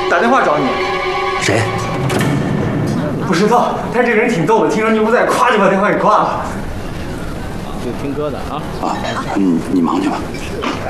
打电话找你。 谁？ 不知道，但这个人挺逗的，听说你不在，咵就把电话给挂了。 就听歌的啊。 你忙去吧。